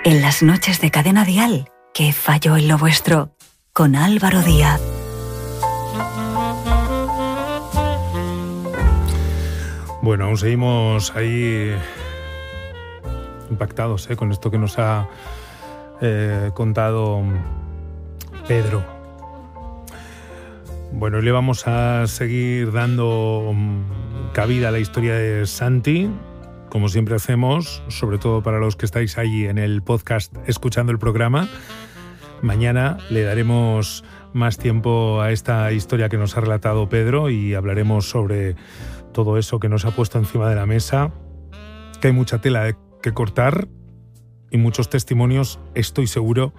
En las noches de Cadena Dial, ¿qué falló en lo vuestro? Con Álvaro Díaz. Bueno, aún seguimos ahí impactados con esto que nos ha contado Pedro. Bueno, le vamos a seguir dando cabida a la historia de Santi, como siempre hacemos, sobre todo para los que estáis allí en el podcast escuchando el programa. Mañana le daremos más tiempo a esta historia que nos ha relatado Pedro y hablaremos sobre todo eso que nos ha puesto encima de la mesa, que hay mucha tela que cortar y muchos testimonios, estoy seguro,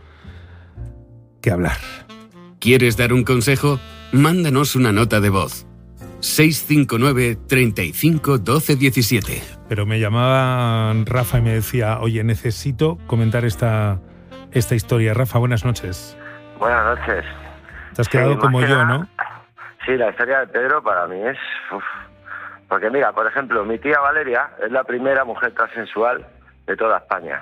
que hablar. ¿Quieres dar un consejo? Mándanos una nota de voz. 659 35 12 17. Pero me llamaba Rafa y me decía, oye, necesito comentar esta historia. Rafa, buenas noches. Buenas noches. Te has quedado como yo, ¿no? Sí, la historia de Pedro para mí es... Porque mira, por ejemplo, mi tía Valeria es la primera mujer transexual de toda España,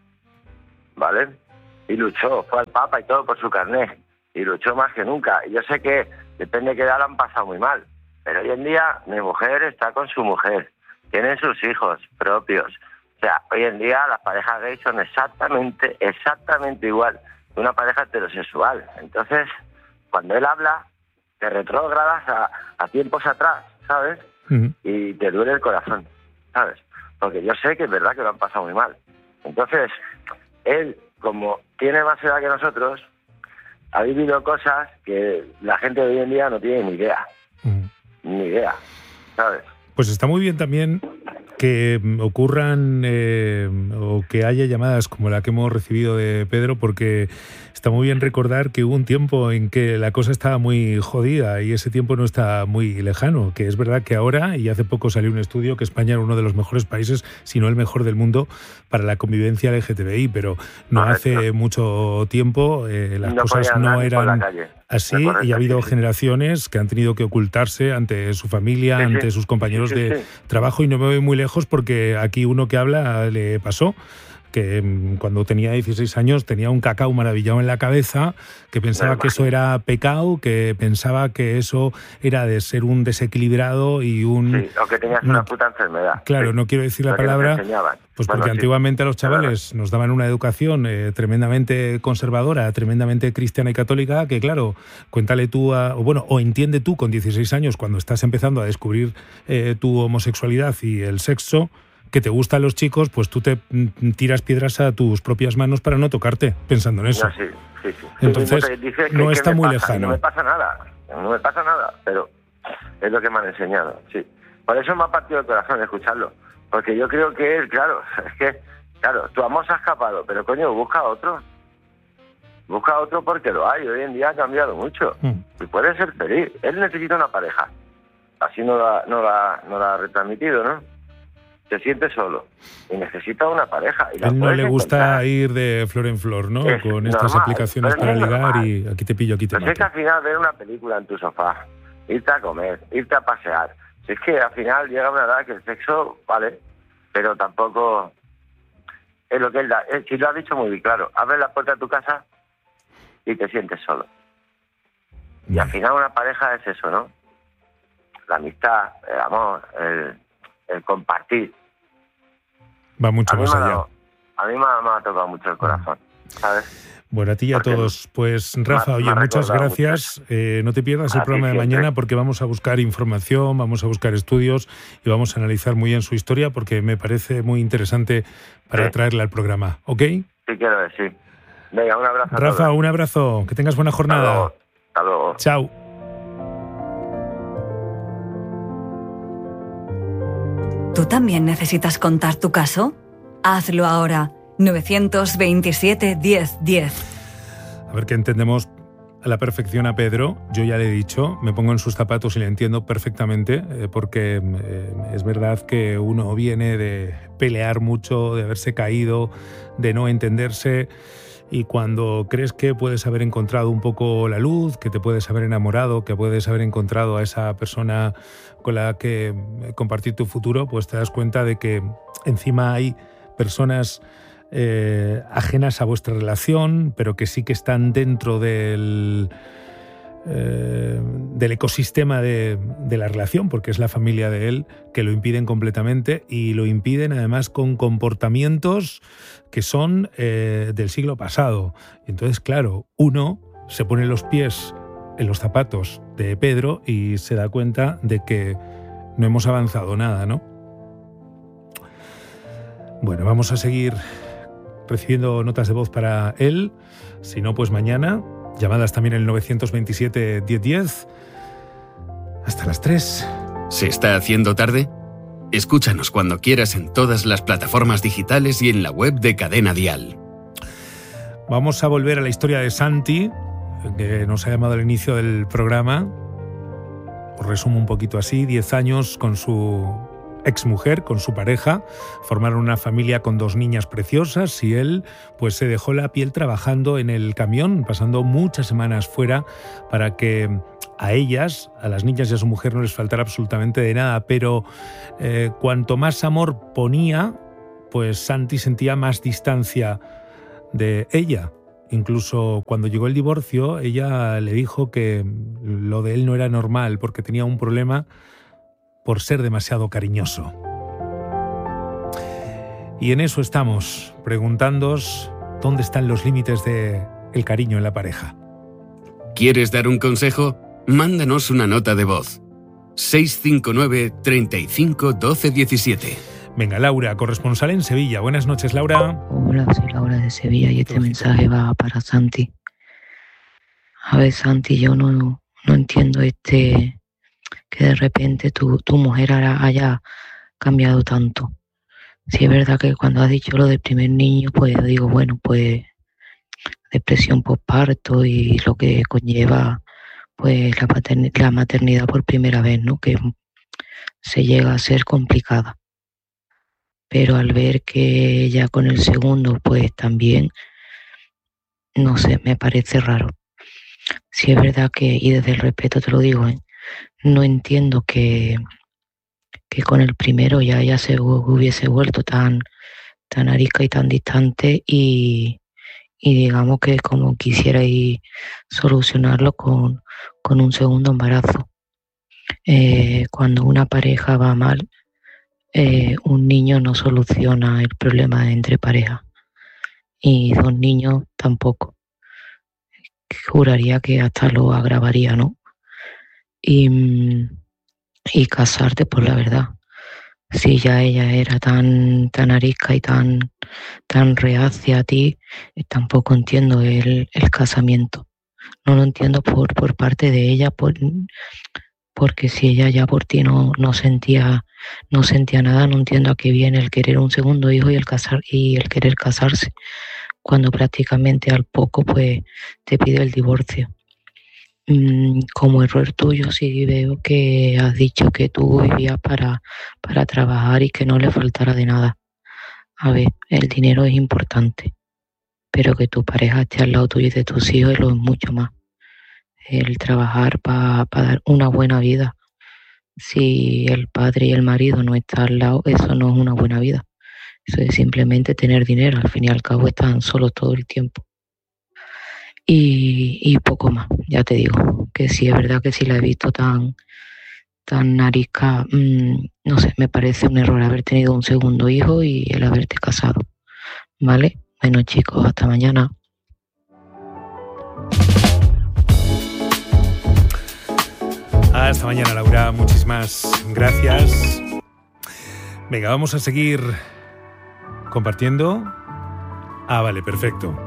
¿vale? Y luchó, fue al Papa y todo por su carnet, y luchó más que nunca. Y yo sé que depende de qué edad la han pasado muy mal, pero hoy en día mi mujer está con su mujer, tienen sus hijos propios. O sea, hoy en día las parejas gays son exactamente igual que una pareja heterosexual. Entonces, cuando él habla, te retrogradas a tiempos atrás, ¿sabes? Y te duele el corazón, ¿sabes? Porque yo sé que es verdad que lo han pasado muy mal. Entonces, él, como tiene más edad que nosotros, ha vivido cosas que la gente de hoy en día no tiene ni idea. Ni idea, ¿sabes? Pues está muy bien también que ocurran o que haya llamadas como la que hemos recibido de Pedro, porque está muy bien recordar que hubo un tiempo en que la cosa estaba muy jodida y ese tiempo no está muy lejano, que es verdad que ahora, y hace poco salió un estudio, que España era uno de los mejores países, si no el mejor del mundo, para la convivencia LGTBI, pero no hace mucho tiempo las cosas no eran así y ha habido generaciones que han tenido que ocultarse ante su familia, ante sus compañeros de trabajo, y no me voy muy lejos porque aquí uno que habla le pasó que cuando tenía 16 años tenía un cacao maravillado en la cabeza, que pensaba que eso era pecado, que pensaba que eso era de ser un desequilibrado y un... Sí, o que tenías una puta enfermedad. Claro, no quiero decir la palabra, pues porque antiguamente a los chavales nos daban una educación tremendamente conservadora, tremendamente cristiana y católica, que claro, cuéntale tú, o entiende tú con 16 años, cuando estás empezando a descubrir tu homosexualidad y el sexo, que te gustan los chicos, pues tú te tiras piedras a tus propias manos para no tocarte, pensando en eso. No, sí. Entonces, no está muy lejano. No me pasa nada, pero es lo que me han enseñado, sí. Por eso me ha partido el corazón escucharlo, porque yo creo que él, claro, tu amor se ha escapado, pero coño, busca otro porque lo hay, hoy en día ha cambiado mucho, y puede ser feliz. Él necesita una pareja, así no la ha retransmitido, ¿no? Se siente solo y necesita una pareja. Y a él no le gusta ir de flor en flor, ¿no? Con estas aplicaciones para ligar y aquí te pillo, aquí te mato. Es que al final ver una película en tu sofá, irte a comer, irte a pasear. Si es que al final llega una edad que el sexo, vale, pero tampoco es lo que él da. Si lo ha dicho muy bien claro, abre la puerta de tu casa y te sientes solo. Y al final una pareja es eso, ¿no? La amistad, el amor, el compartir. Va mucho más allá. A mí me ha tocado mucho el corazón, ¿sabes? Bueno, a ti y a todos. Pues Rafa, oye, muchas gracias. No te pierdas el programa de mañana, porque vamos a buscar información, vamos a buscar estudios y vamos a analizar muy bien su historia, porque me parece muy interesante para traerla al programa. ¿Ok? Sí, quiero decir. Venga, un abrazo. Rafa, un abrazo. Que tengas buena jornada. Hasta luego. Chao. ¿Tú también necesitas contar tu caso? Hazlo ahora. 927 10 10. A ver, que entendemos a la perfección a Pedro. Yo ya le he dicho, me pongo en sus zapatos y le entiendo perfectamente, porque es verdad que uno viene de pelear mucho, de haberse caído, de no entenderse, y cuando crees que puedes haber encontrado un poco la luz, que te puedes haber enamorado, que puedes haber encontrado a esa persona con la que compartir tu futuro, pues te das cuenta de que encima hay personas ajenas a vuestra relación, pero que sí que están dentro del ecosistema de la relación, porque es la familia de él, que lo impiden completamente, y lo impiden además con comportamientos que son del siglo pasado. Entonces, claro, uno se pone los pies en los zapatos de Pedro y se da cuenta de que no hemos avanzado nada, ¿no? Bueno, vamos a seguir recibiendo notas de voz para él. Si no, pues mañana. Llamadas también el 927-1010. Hasta las 3. ¿Se está haciendo tarde? Escúchanos cuando quieras en todas las plataformas digitales y en la web de Cadena Dial. Vamos a volver a la historia de Santi, que nos ha llamado al inicio del programa. Os resumo un poquito así: 10 años con su exmujer, con su pareja, formaron una familia con 2 niñas preciosas, y él pues se dejó la piel trabajando en el camión, pasando muchas semanas fuera para que a ellas, a las niñas y a su mujer, no les faltara absolutamente de nada. Pero cuanto más amor ponía, pues Santi sentía más distancia de ella. Incluso cuando llegó el divorcio, ella le dijo que lo de él no era normal, porque tenía un problema por ser demasiado cariñoso. Y en eso estamos, preguntándoos dónde están los límites del cariño en la pareja. ¿Quieres dar un consejo? Mándanos una nota de voz. 659 35 12 17. Venga, Laura, corresponsal en Sevilla. Buenas noches, Laura. Hola, soy Laura de Sevilla y este mensaje va para Santi. A ver, Santi, yo no entiendo que de repente tu mujer haya cambiado tanto. Sí, es verdad que cuando has dicho lo del primer niño, pues digo, bueno, pues depresión postparto y lo que conlleva pues la maternidad por primera vez, ¿no? Que se llega a ser complicada. Pero al ver que ya con el segundo, pues también, no sé, me parece raro. Sí, es verdad que, y desde el respeto te lo digo, no entiendo que con el primero ya ella se hubiese vuelto tan arisca y tan distante y digamos que como quisierais solucionarlo con un segundo embarazo. Cuando una pareja va mal, un niño no soluciona el problema entre parejas y 2 niños tampoco. Juraría que hasta lo agravaría, ¿no? Y casarte, pues la verdad, si ya ella era tan arisca y tan reacia a ti, tampoco entiendo el casamiento. No lo entiendo por parte de ella, porque si ella ya por ti no sentía nada, no entiendo a qué viene el querer un segundo hijo y el querer casarse, cuando prácticamente al poco pues te pide el divorcio. Como error tuyo sí veo que has dicho que tú vivías para trabajar y que no le faltara de nada. A ver, el dinero es importante, pero que tu pareja esté al lado tuyo y de tus hijos lo es mucho más. El trabajar para dar una buena vida. Si el padre y el marido no están al lado, eso no es una buena vida. Eso es simplemente tener dinero. Al fin y al cabo están solos todo el tiempo. Y poco más, ya te digo, que sí es verdad que si la he visto tan arisca, no sé, me parece un error haber tenido un segundo hijo y el haberte casado, ¿vale? Bueno, chicos, hasta mañana. Hasta mañana, Laura, muchísimas gracias. Venga, vamos a seguir compartiendo. Vale, perfecto.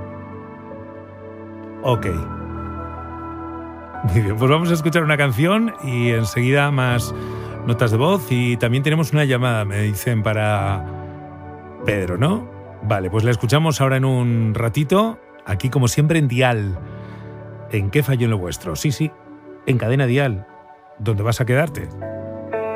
Ok. Muy bien, pues vamos a escuchar una canción y enseguida más notas de voz, y también tenemos una llamada, me dicen, para Pedro, ¿no? Vale, pues la escuchamos ahora en un ratito, aquí como siempre en Dial. ¿En qué falló en lo vuestro? Sí, en Cadena Dial. ¿Dónde vas a quedarte?